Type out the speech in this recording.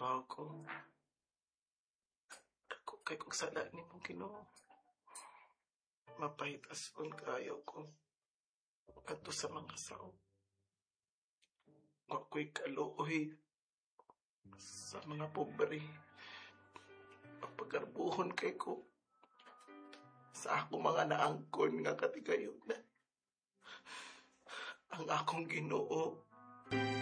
trabaho ko. Kay kung sala ni mong Ginoo. Mapahitas-on kaayo ko. Kadto sa mga sao. Wa ko'y kaluoy sa mga pobre. Papagarbuhon kay ko sa ako mga naangkon nga katigayon na ang akong Ginoo.